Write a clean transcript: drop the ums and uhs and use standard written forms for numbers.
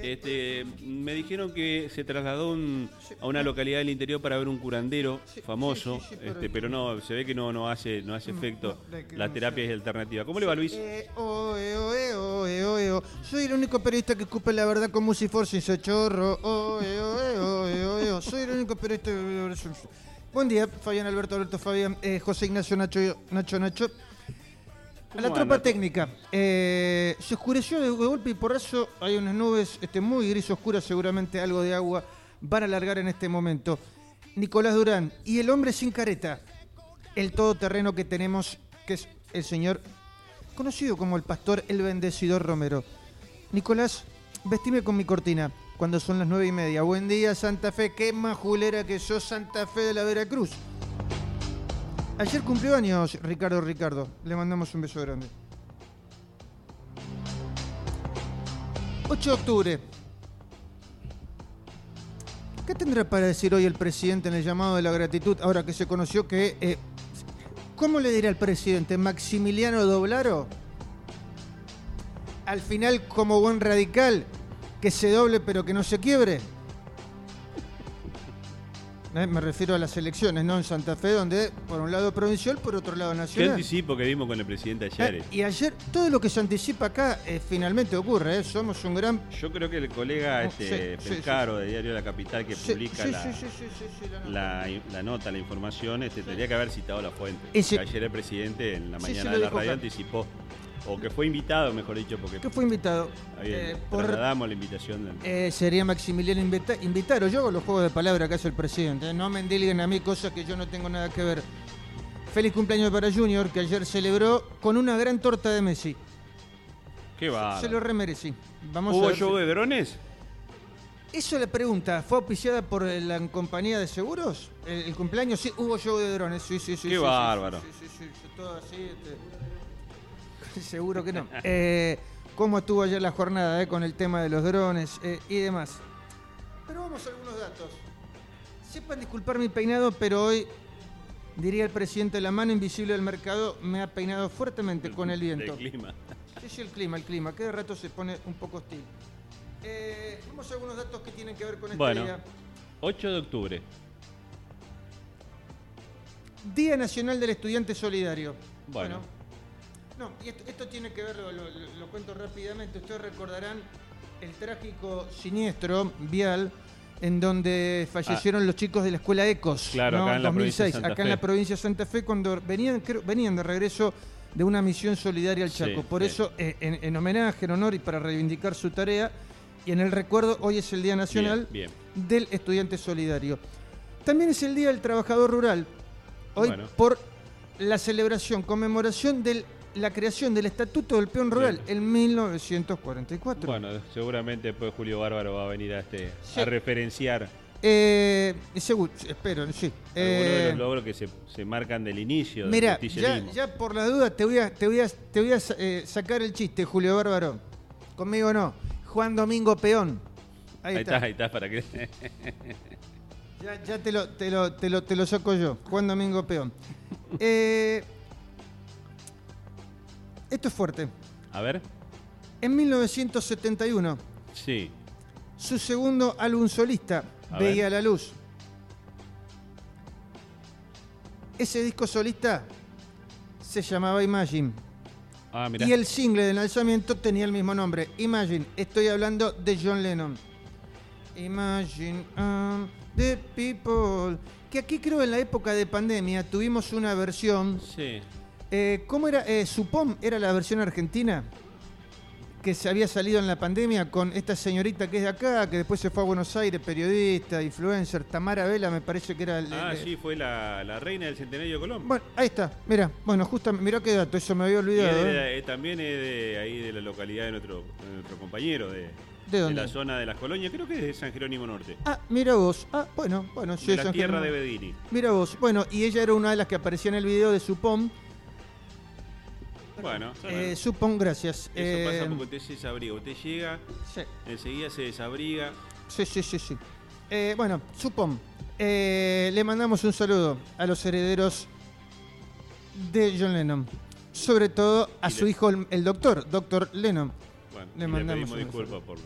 Me dijeron que se trasladó a una localidad del interior para ver un curandero famoso, pero no, se ve que no hace efecto. La terapia es alternativa. ¿Cómo le va, Luis? Soy el único periodista que escupe la verdad con Musifor sin sochorro. Soy el único periodista. Buen día, Fabián Alberto Fabián, José Ignacio Nacho. A la tropa técnica. Se oscureció de golpe y porrazo. Hay unas nubes muy gris oscuras, seguramente algo de agua van a largar en este momento. Nicolás Durán y el hombre sin careta, el todoterreno que tenemos, que es el señor conocido como el pastor, el bendecidor Romero. Nicolás, vestime con mi cortina cuando son las 9:30. Buen día, Santa Fe. Qué majulera que sos, Santa Fe de la Veracruz. Ayer cumplió años Ricardo. Le mandamos un beso grande. 8 de octubre. ¿Qué tendrá para decir hoy el presidente en el llamado de la gratitud? Ahora que se conoció que... ¿Cómo le dirá el presidente? ¿Maximiliano Doblaro? Al final, como buen radical, que se doble pero que no se quiebre. Me refiero a las elecciones, ¿no? En Santa Fe, donde por un lado provincial, por otro lado nacional. ¿Qué anticipo que vimos con el presidente ayer? Y ayer, todo lo que se anticipa acá finalmente ocurre, ¿eh? Somos un gran... Yo creo que el colega Pescaro, de Diario La Capital, que publica la nota, la información, tendría que haber citado la fuente. Ayer el presidente, en la mañana de la radio, anticipó. O que fue invitado, mejor dicho, porque... ¿Qué fue invitado? Trasladamos la invitación. Sería Maximiliano invitar, o yo hago los juegos de palabra que hace el presidente. No me endilguen a mí cosas que yo no tengo nada que ver. Feliz cumpleaños para Junior, que ayer celebró con una gran torta de Messi. ¿Qué va? Se lo remerecí. ¿Hubo show de drones? Eso es la pregunta. ¿Fue auspiciada por la compañía de seguros? ¿El cumpleaños? Sí, hubo show de drones. Sí. Qué bárbaro. Sí. Todo así... Seguro que no. ¿Cómo estuvo ayer la jornada con el tema de los drones y demás? Pero vamos a algunos datos. Sepan disculpar mi peinado, pero hoy, diría el presidente, la mano invisible del mercado me ha peinado fuertemente con el viento. El clima. Sí, el clima, que de rato se pone un poco hostil. Vamos a algunos datos que tienen que ver con este día. 8 de octubre. Día Nacional del Estudiante Solidario. Bueno. No, y esto tiene que ver, lo cuento rápidamente. Ustedes recordarán el trágico siniestro vial en donde fallecieron los chicos de la escuela Ecos. Claro, acá en 2006, acá en la provincia de Santa Fe, cuando venían de regreso de una misión solidaria al Chaco. Por eso, en homenaje, en honor y para reivindicar su tarea, y en el recuerdo, hoy es el Día Nacional del Estudiante Solidario. También es el Día del Trabajador Rural. Hoy, por la conmemoración de la creación del Estatuto del Peón Rural en 1944. Bueno, seguramente después Julio Bárbaro va a venir a referenciar. Espero, sí. Algunos de los logros que se marcan del inicio del justicierismo. Ya por la duda te voy a sacar el chiste, Julio Bárbaro. Conmigo no. Juan Domingo Peón. Ahí está, para que... Ya te lo saco yo. Juan Domingo Peón. Esto es fuerte. A ver. En 1971. Sí. Su segundo álbum solista veía la luz. Ese disco solista se llamaba Imagine. Mirá. Y el single de lanzamiento tenía el mismo nombre, Imagine. Estoy hablando de John Lennon. Imagine the people. Que aquí creo en la época de pandemia tuvimos una versión. Sí. ¿Cómo era? Supom era la versión argentina que se había salido en la pandemia con esta señorita que es de acá, que después se fue a Buenos Aires, periodista, influencer, Tamara Vela, me parece que era... Sí, fue la reina del Centenario de Colón. Bueno, ahí está, mira, justamente, mirá qué dato, eso me había olvidado. También es de ahí de la localidad de nuestro compañero, ¿De dónde? La zona de las colonias, creo que es de San Jerónimo Norte. Mira vos, bueno, sí, de la tierra de Bedini. Mira vos, bueno, y ella era una de las que aparecía en el video de Supom. Bueno, Supón, gracias. Eso pasa porque usted se desabriga. Usted llega, enseguida se desabriga. Sí. Bueno, Supón. Le mandamos un saludo a los herederos de John Lennon. Sobre todo a su hijo, el doctor Lennon. Bueno, le pedimos disculpas